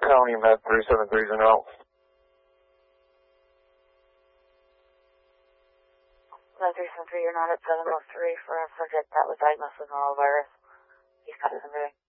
County, Med 373 out. 9373, you're not at 703 for a subject that was diagnosed with norovirus. He's got somebody.